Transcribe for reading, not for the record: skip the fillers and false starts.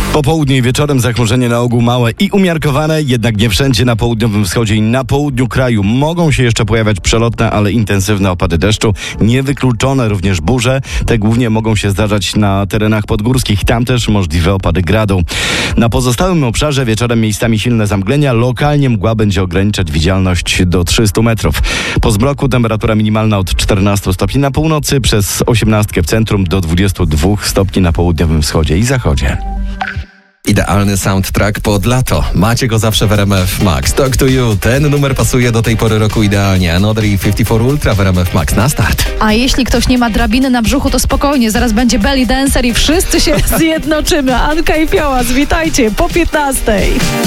Po południu i wieczorem zachmurzenie na ogół małe i umiarkowane, jednak nie wszędzie na południowym wschodzie i na południu kraju mogą się jeszcze pojawiać przelotne, ale intensywne opady deszczu. Niewykluczone również burze. Te głównie mogą się zdarzać na terenach podgórskich. Tam też możliwe opady gradu. Na pozostałym obszarze wieczorem miejscami silne zamglenia. Lokalnie mgła będzie ograniczać widzialność do 300 metrów. Po zmroku temperatura minimalna od 14 stopni na północy, przez 18 w centrum do 22 stopni na południowym wschodzie i zachodzie. Idealny soundtrack pod lato. Macie go zawsze w RMF Max. Talk to You. Ten numer pasuje do tej pory roku idealnie. Another E54 Ultra w RMF Max. Na start. A jeśli ktoś nie ma drabiny na brzuchu, to spokojnie. Zaraz będzie belly dancer i wszyscy się zjednoczymy. Anka i Fiołas, witajcie po 15.